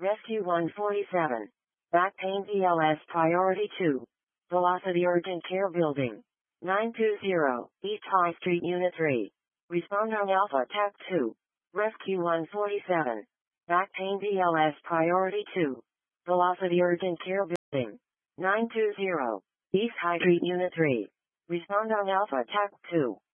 Rescue 147. Back pain BLS Priority 2. Velocity Urgent Care Building. 920, East High Street Unit 3. Respond on Alpha TAC 2. Rescue 147. Back pain BLS Priority 2. Velocity Urgent Care Building. 920, East High Street Unit 3. Respond on Alpha TAC 2.